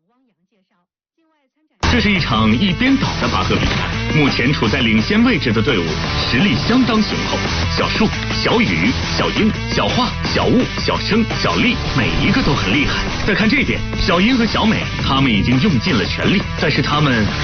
这是一场一边倒的拔河比赛，目前处在领先位置的队伍实力相当雄厚。小树、小雨、小英、小画、小雾、小生、小丽，每一个都很厉害。再看这边，小英和小美，他们已经用尽了全力，但是他们